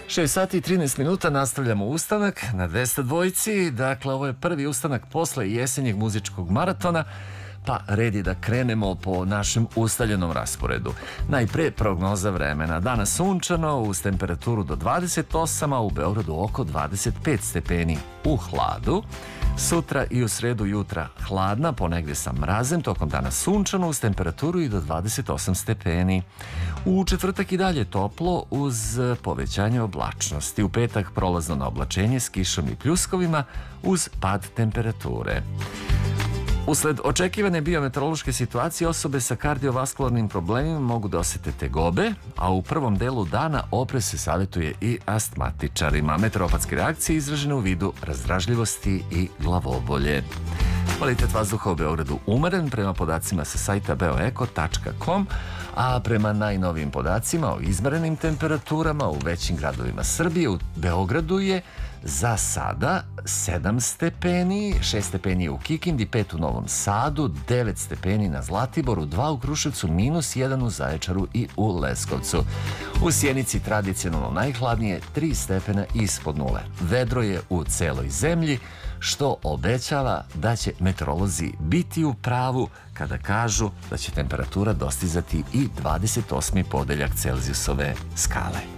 6 sati i 13 minuta nastavljamo ustanak na 202. Dakle, ovo je prvi ustanak posle jesenjeg muzičkog maratona, pa red je da krenemo po našem ustaljenom rasporedu. Najpre prognoza vremena. Danas sunčano uz temperaturu do 28, a u Beogradu oko 25 stepeni u hladu. Sutra i u sredu jutra hladna, ponegde sa mrazem, tokom dana sunčano uz temperaturu i do 28 stepeni. U četvrtak i dalje toplo uz povećanje oblačnosti. U petak prolazno na oblačenje s kišom i pljuskovima uz pad temperature. Usled očekivane biometeorološke situacije osobe sa kardiovaskularnim problemima mogu da osete tegobe, a u prvom delu dana oprez se savjetuje i astmatičarima. Meteoropatske reakcije izražene u vidu razdražljivosti i glavobolje. Kvalitet vazduha u Beogradu umeren prema podacima sa sajta beoeko.com, a prema najnovijim podacima o izmerenim temperaturama u većim gradovima Srbije, u Beogradu je za sada 7 stepeni, 6 stepeni u Kikindi, 5 u Novom Sadu, 9 stepeni na Zlatiboru, 2 u Kruševcu, -1 u Zaječaru i u Leskovcu. U Sjenici tradicionalno najhladnije, 3 stepena ispod nule. Vedro je u celoj zemlji, što obećava da će meteorolozi biti u pravu kada kažu da će temperatura dostizati i 28. podeljak Celzijusove skale.